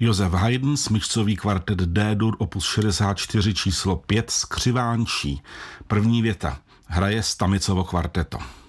Josef Haydn, smyčcový kvartet D-dur opus 64 číslo 5 Skřivánčí. První věta. Hraje Stamicovo kvarteto.